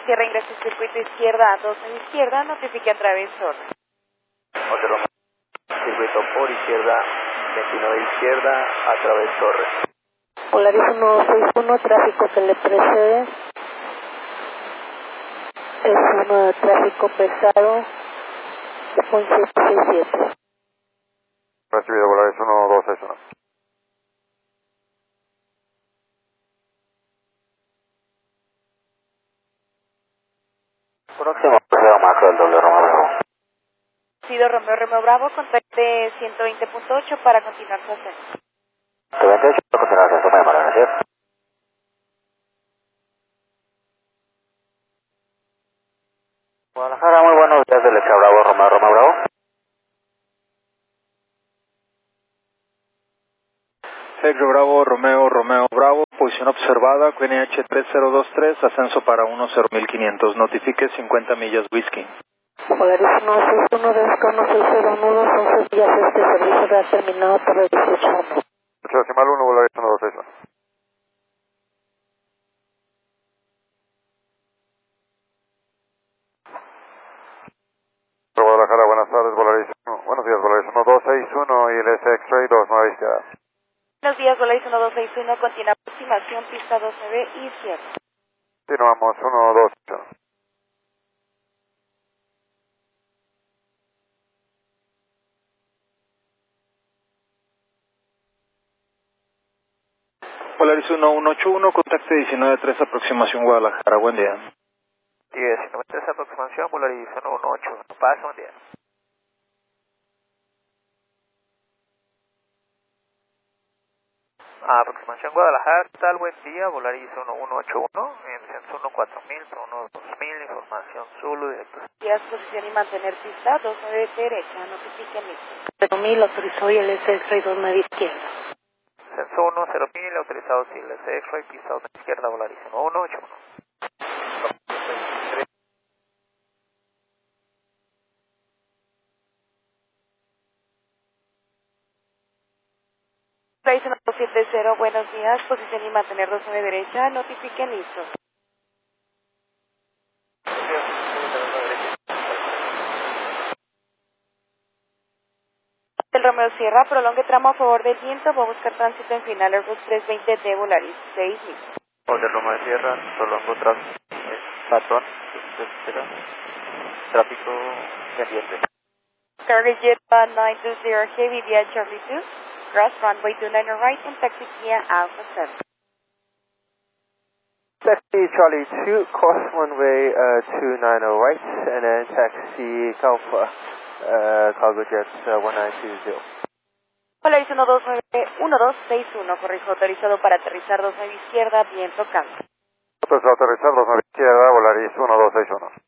Sierra ingresa al circuito izquierda, 29 izquierda, notifique a través orden. Hotel Romeo, circuito por izquierda, 29 izquierda, a través torre. Polaris 161, tráfico que le precede. Es un tráfico pesado, 767. Recibido, Polaris 1261. Próximo, Paseo Macro del doble Romeo Bravo. Sido Romeo Bravo, contacte 120.8 para continuar su ascenso. 128, continuación, toma de Maranacía. Guadalajara, muy buenos días del Exa Bravo, Romeo Bravo. Sergio Bravo, Romeo Bravo, posición observada, QNH 3023, ascenso para 10.500, notifique 50 millas whisky. Polaris 161, descono 60 nudos, 11 días este servicio de ha terminado por el 18. 8 decimal 1, Polaris 1261. Guadalajara, buenas tardes, Polaris 1. Buenos días, Polaris 1261 y el S-X-Ray 29 izquierda. Buenos días, Polaris 1261, continúa aproximación, pista 29 izquierda. Continuamos 1261. Polaris 1181, contacte 19.3, aproximación Guadalajara, buen día. 10.93 aproximación, Polaris 118, pasa, buen día. Aproximación Guadalajara, tal, buen día, Polaris 1181, en censo 4000, tono 2000, información Zulu, directo. Días, posición y mantener pista 29 derecha, notifique listo. 0.000 autorizó y el S-X-Ray 29 izquierda. Censo 10.000, autorizado Sigles X-Ray, pista 2 izquierda, Polaris 1181. Polaris 1270, buenos días, posición y mantener 29 derecha, notifique listo. El Romeo Sierra, prolongue tramo a favor del viento, va a buscar tránsito en final Airbus 320 de Volaris 6000. Hotel Romeo Sierra, prolongo tráfico, patrón, tráfico pendiente. Target Jet 920 Heavy via Charlie 2, cross runway 29 right and taxi via Alpha 7. Taxi Charlie 2, cross runway 290 right, and then taxi Alpha, cargo jet 1920. Polaris 1261, corrijo, autorizado para aterrizar 29 izquierda, viento calma. Autorizado aterrizar 29 izquierda, Polaris 1261.